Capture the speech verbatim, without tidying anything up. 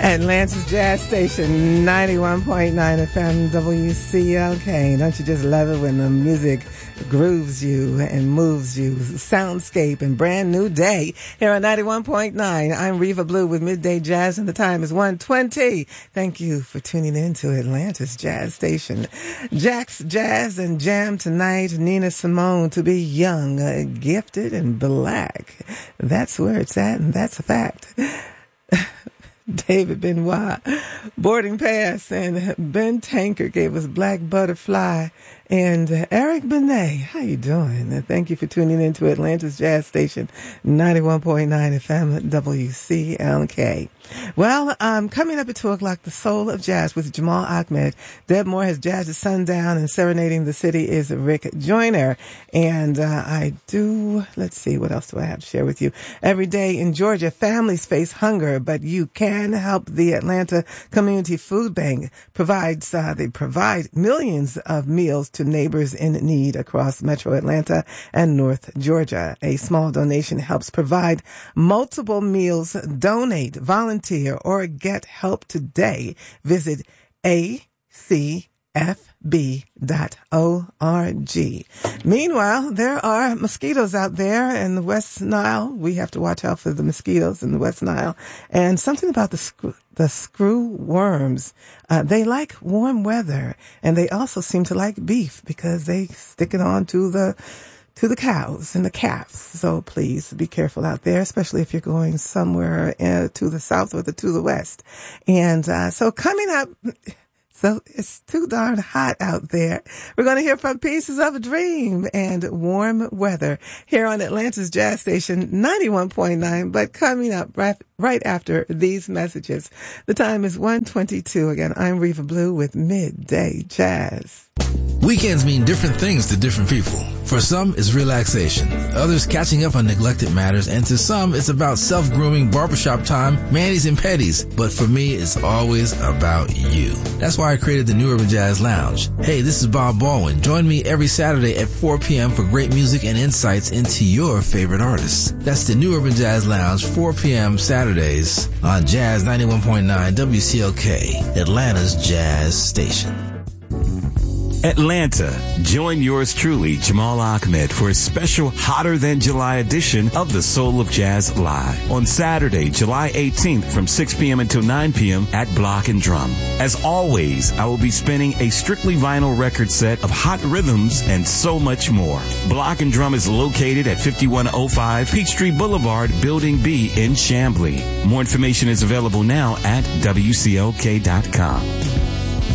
Atlanta's Jazz Station, ninety-one point nine F M W C L K. Don't you just love it when the music grooves you and moves you? Soundscape and brand new day here on ninety-one point nine. I'm Reva Blue with Midday Jazz, and the time is one twenty. Thank you for tuning in to Atlanta's Jazz Station. Jack's Jazz and Jam tonight. Nina Simone, To Be Young, uh, Gifted, and Black. That's where it's at, and that's a fact. David Benoit, Boarding Pass, and Ben Tanker gave us Black Butterfly. And uh, Eric Benet, how you doing? Uh, thank you for tuning in to Atlanta's Jazz Station, ninety-one point nine F M W C L K. Well, um, coming up at two o'clock, The Soul of Jazz with Jamal Ahmed. Deb Moore has Jazz at Sundown, and Serenading the City is Rick Joyner. And uh, I do, let's see, what else do I have to share with you? Every day in Georgia, families face hunger, but you can help. The Atlanta Community Food Bank provides, uh, they provide millions of meals to neighbors in need across Metro Atlanta and North Georgia. A small donation helps provide multiple meals. Donate, volunteer, or get help today. Visit A C F B dot org. Meanwhile, there are mosquitoes out there in the West Nile. We have to watch out for the mosquitoes in the West Nile. And something about the screw, the screw worms. Uh, they like warm weather, and they also seem to like beef because they stick it on to the to the cows and the calves. So please be careful out there, especially if you're going somewhere uh, to the south or the, to the west. And uh, so coming up, so it's too darn hot out there. We're going to hear from Pieces of a Dream and Warm Weather here on Atlanta's Jazz Station, ninety-one point nine. But coming up right, right after these messages, the time is one twenty-two. Again, I'm Reva Blue with Midday Jazz. Weekends mean different things to different people. For some, it's relaxation. Others, catching up on neglected matters. And to some, it's about self-grooming, barbershop time, manis and petties. But for me, it's always about you. That's why I created the New Urban Jazz Lounge. Hey, this is Bob Baldwin. Join me every Saturday at four p.m. for great music and insights into your favorite artists. That's the New Urban Jazz Lounge, four p.m. Saturdays on Jazz ninety-one point nine W C L K, Atlanta's Jazz Station. Atlanta, join yours truly, Jamal Ahmed, for a special Hotter Than July edition of The Soul of Jazz Live on Saturday, July eighteenth from six p.m. until nine p.m. at Block and Drum. As always, I will be spinning a strictly vinyl record set of hot rhythms and so much more. Block and Drum is located at fifty-one oh five Peachtree Boulevard, Building B in Chamblee. More information is available now at W C L K dot com.